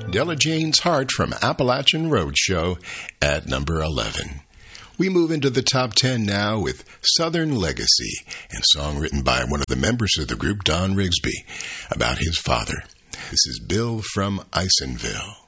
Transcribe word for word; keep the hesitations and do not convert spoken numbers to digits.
Della Jane's Heart from Appalachian Roadshow at number eleven. We move into the top ten now with Southern Legacy, and a song written by one of the members of the group, Don Rigsby, about his father. This is Bill from Isonville.